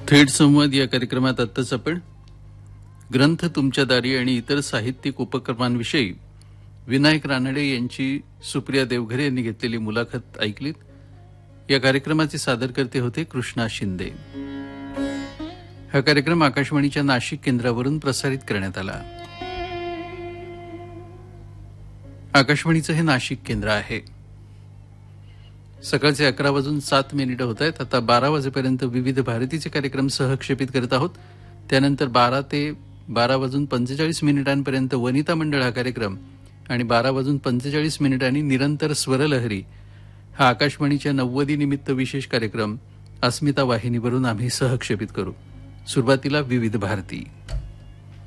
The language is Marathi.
थेट संवाद या कार्यक्रमात आत्ताच आपण ग्रंथ तुमच्या दारी आणि इतर साहित्यिक उपक्रमांविषयी विनायक रानडे यांची सुप्रिया देवघरे यांनी घेतलेली मुलाखत ऐकलीत. या कार्यक्रमाचे सादरकर्ते होते कृष्णा शिंदे. हा कार्यक्रम आकाशवाणीच्या नाशिक केंद्रावरून प्रसारित करण्यात आला. आकाशवाणीचं हे नाशिक केंद्र आहे. सकाळचे 11:07 होत आहेत. आता 12 वाजेपर्यंत विविध भारतीचे कार्यक्रम सहक्षेपित करत आहोत. त्यानंतर 12 ते 12:45 वनिता मंडळ हा कार्यक्रम आणि 12:45 निरंतर स्वरलहरी हा आकाशवाणीच्या 90 निमित्त विशेष कार्यक्रम अस्मिता वाहिनीवरून आम्ही सहक्षेपित करू. सुरुवातीला विविध भारती.